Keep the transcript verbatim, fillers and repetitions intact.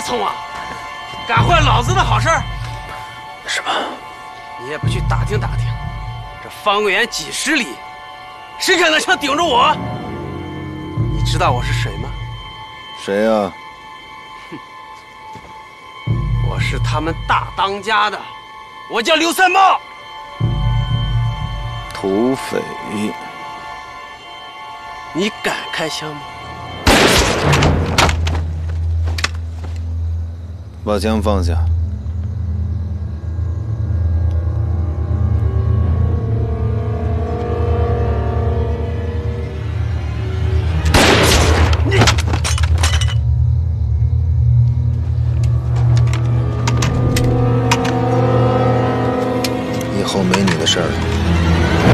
葱啊！敢坏老子的好事儿？ 什么？ 你也不去打听打听，这方圆几十里，谁敢拿枪顶着我？你知道我是谁吗？ 谁呀？ 哼，我是他们大当家的，我叫刘三茂。 土匪。 你敢开枪吗？ 把枪放下。